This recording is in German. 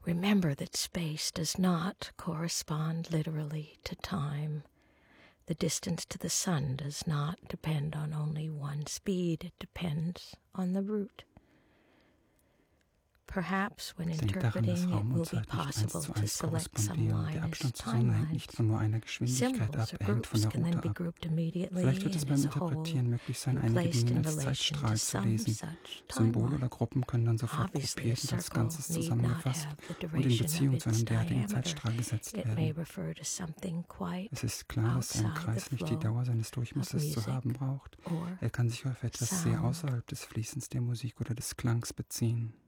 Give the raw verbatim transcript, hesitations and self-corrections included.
Remember that space does not correspond literally to time. The distance to the sun does not depend on only one speed. It depends on the route. Perhaps when interpreting, it will be possible to select some line as timelines. Symbols or groups can then be grouped immediately Vielleicht wird es and beim as a whole Interpretieren möglich sein, and einige placed Dinge in als relation to Zeitstrahl zu some lesen. such Symbole oder timeline. Gruppen können dann sofort Obviously, a gruppiert und als circle Ganzes need not zusammengefasst have the und in duration Beziehung of zu einem its derartigen diameter. Zeitstrahl gesetzt It may werden. refer to something quite Es ist klar, dass ein outside Kreis the nicht die flow Dauer seines of Durchmessers zu music haben braucht. or Er kann sich auf etwas sehr sound. außerhalb des Fließens der Musik oder des Klangs beziehen.